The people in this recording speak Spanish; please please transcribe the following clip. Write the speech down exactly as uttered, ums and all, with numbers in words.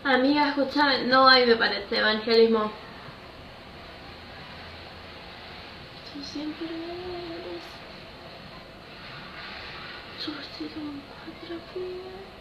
Amiga, escucha, no hay, me parece, evangelismo. Tú siempre eres. Yo sigo en cuatro pies.